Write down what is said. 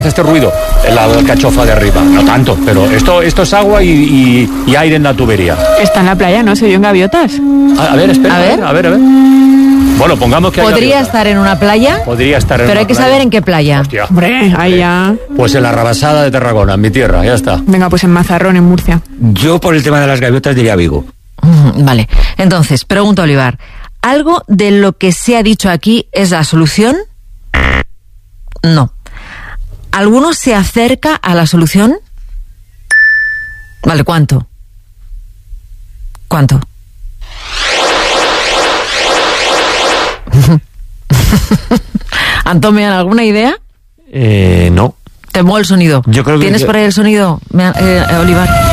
Este ruido, la alcachofa de arriba, no tanto, pero esto es agua y aire en la tubería. Está en la playa, ¿no? Se oyen gaviotas. A ver, espera, a ver. Bueno, pongamos que ¿Podría estar en una playa? Podría estar en una playa. Pero hay que saber en qué playa. Hostia. Hombre, ahí ya. Pues en la Rabasada de Tarragona, en mi tierra, ya está. Venga, pues en Mazarrón, en Murcia. Yo por el tema de las gaviotas diría Vigo. Vale, entonces, pregunto a Olivar, ¿algo de lo que se ha dicho aquí es la solución? No. ¿Alguno se acerca a la solución? Vale, ¿cuánto? ¿Cuánto? ¿Antomean alguna idea? No. Te muevo el sonido. Yo creo que ¿Tienes por ahí el sonido, Olivar?